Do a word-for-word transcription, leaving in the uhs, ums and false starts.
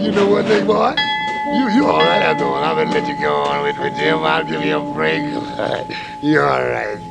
you know what, big boy? You you all right after all. I'm gonna let you go on with, with Jim. I'll give you a break. You all right.